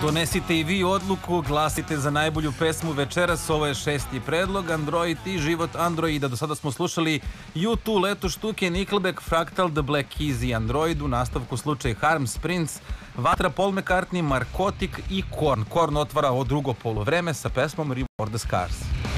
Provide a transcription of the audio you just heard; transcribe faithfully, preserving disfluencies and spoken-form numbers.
Donesite i vi odluku, glasite za najbolju pesmu večeras, ovo je šesti predlog, Android i život Androida. Do sada smo slušali U dva, Leto štuke, Nickelback, Fractal, The Black Keys i Android, u nastavku slučaj Harms, Prince, Vatra, Paul McCartney, Markotik i Korn. Korn otvara ovo drugo polovreme sa pesmom Reward the Scars.